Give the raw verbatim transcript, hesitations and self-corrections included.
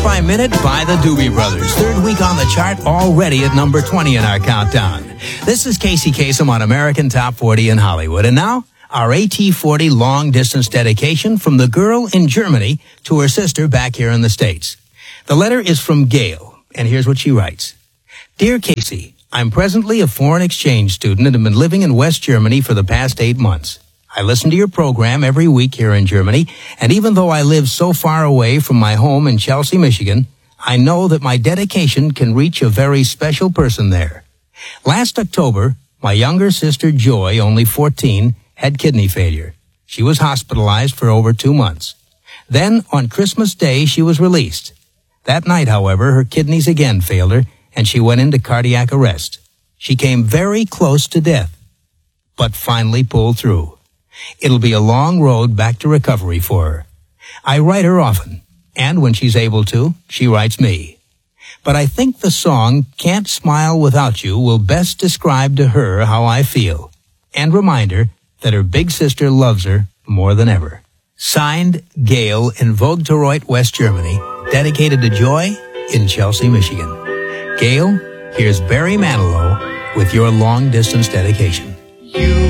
by Minute by the Doobie Brothers. Third week on the chart, already at number twenty in our countdown. This is Casey Kasem on American Top forty in Hollywood. And now, our A T forty long-distance dedication from the girl in Germany to her sister back here in the States. The letter is from Gail, and here's what she writes. Dear Casey, I'm presently a foreign exchange student and have been living in West Germany for the past eight months. I listen to your program every week here in Germany, and even though I live so far away from my home in Chelsea, Michigan, I know that my dedication can reach a very special person there. Last October, my younger sister Joy, only fourteen, had kidney failure. She was hospitalized for over two months. Then, on Christmas Day, she was released. That night, however, her kidneys again failed her, and she went into cardiac arrest. She came very close to death, but finally pulled through. It'll be a long road back to recovery for her. I write her often, and when she's able to, she writes me. But I think the song Can't Smile Without You will best describe to her how I feel, and remind her that her big sister loves her more than ever. Signed, Gail in Vogtereut, West Germany, dedicated to Joy in Chelsea, Michigan. Gail, here's Barry Manilow with your long-distance dedication. You